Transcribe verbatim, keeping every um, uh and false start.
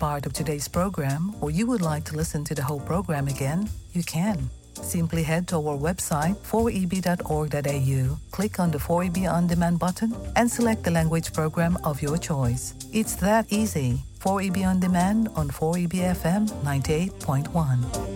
part of today's program, or you would like to listen to the whole program again, you can. Simply head to our website, four e b dot org dot a u, click on the four E B On Demand button, and select the language program of your choice. It's that easy. four E B On Demand on four E B F M ninety-eight point one.